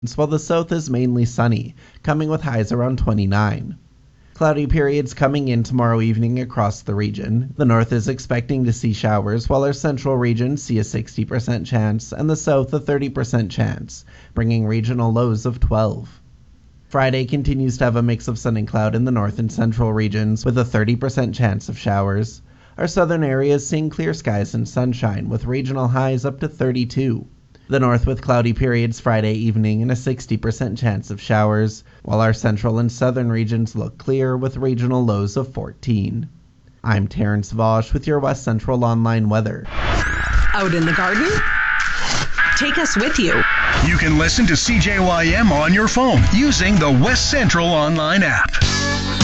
while the south is mainly sunny, coming with highs around 29. Cloudy periods coming in tomorrow evening across the region. The north is expecting to see showers, while our central region see a 60% chance and the south a 30% chance, bringing regional lows of 12. Friday continues to have a mix of sun and cloud in the north and central regions with a 30% chance of showers. Our southern areas seeing clear skies and sunshine with regional highs up to 32. The north with cloudy periods Friday evening and a 60% chance of showers, while our central and southern regions look clear with regional lows of 14. I'm Terrence Vosch with your West Central Online weather. Out in the garden? Take us with you. You can listen to CJYM on your phone using the West Central Online app.